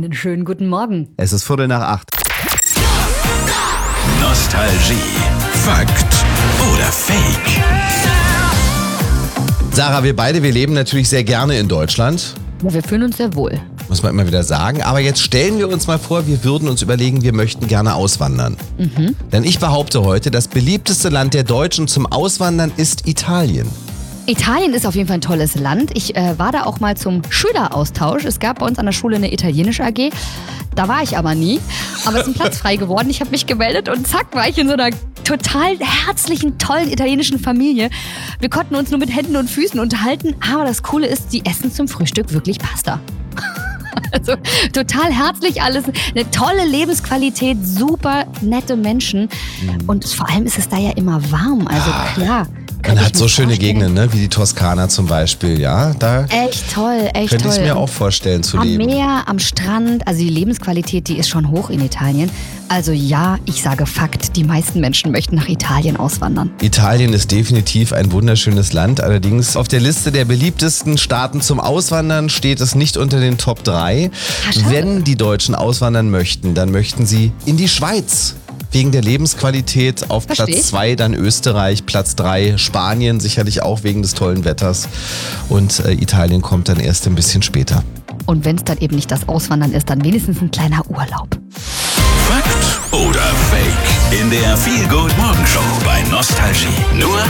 Einen schönen guten Morgen. Es ist 7:45. Nostalgie. Fakt oder Fake? Sarah, wir leben natürlich sehr gerne in Deutschland. Ja, wir fühlen uns sehr wohl. Muss man immer wieder sagen. Aber jetzt stellen wir uns mal vor, wir würden uns überlegen, wir möchten gerne auswandern. Denn ich behaupte heute, das beliebteste Land der Deutschen zum Auswandern ist Italien. Italien ist auf jeden Fall ein tolles Land. Ich war da auch mal zum Schüleraustausch. Es gab bei uns an der Schule eine italienische AG. Da war ich aber nie. Aber es ist ein Platz frei geworden. Ich habe mich gemeldet und zack, war ich in so einer total herzlichen, tollen italienischen Familie. Wir konnten uns nur mit Händen und Füßen unterhalten. Aber das Coole ist, die essen zum Frühstück wirklich Pasta. Also total herzlich alles, eine tolle Lebensqualität, super nette Menschen. Und vor allem ist es da ja immer warm. Also klar. Man hat so schöne Gegenden, ne? Wie die Toskana zum Beispiel, ja? Da echt toll, echt könnte toll. ich mir auch vorstellen zu leben. Am Meer, am Strand, also die Lebensqualität, die ist schon hoch in Italien. Also ja, ich sage Fakt, die meisten Menschen möchten nach Italien auswandern. Italien ist definitiv ein wunderschönes Land. Allerdings auf der Liste der beliebtesten Staaten zum Auswandern steht es nicht unter den Top 3. Wenn die Deutschen auswandern möchten, dann möchten sie in die Schweiz. Wegen der Lebensqualität auf Platz 2 dann Österreich, Platz 3 Spanien, sicherlich auch wegen des tollen Wetters. Und Italien kommt dann erst ein bisschen später. Und wenn es dann eben nicht das Auswandern ist, dann wenigstens ein kleiner Urlaub. Fakt oder Fake? In der Feel Good Morgenshow bei Nostalgie. Nur